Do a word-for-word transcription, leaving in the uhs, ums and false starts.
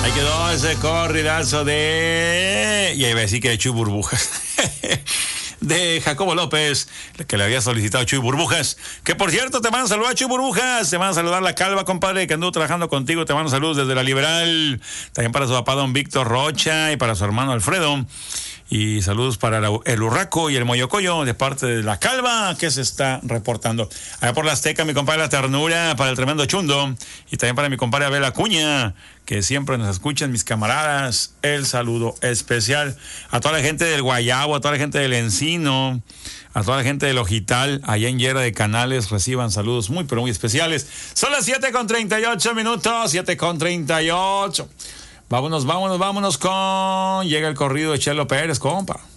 Ahí quedó ese corridazo de... Y ahí va a decir que de Chuy Burbujas. De Jacobo López, que le había solicitado Chuy Burbujas. Que por cierto, te mando saludos a Chuy Burbujas. Te mando a saludar la Calva, compadre, que anduvo trabajando contigo. Te mando saludos desde la Liberal. También para su papá, don Víctor Rocha, y para su hermano Alfredo. Y saludos para la, el Urraco y el Moyocoyo, de parte de la Calva, que se está reportando. Allá por la Azteca, mi compadre La Ternura, para el tremendo Chundo. Y también para mi compadre Abel Acuña, que siempre nos escuchan, mis camaradas. El saludo especial a toda la gente del Guayabo, a toda la gente del Encino, a toda la gente del Ojital, allá en Llera de Canales. Reciban saludos muy, pero muy especiales. Son las siete con treinta y ocho minutos, siete con treinta y ocho. Vámonos, vámonos, vámonos con... Llega el corrido de Chelo Pérez, compa.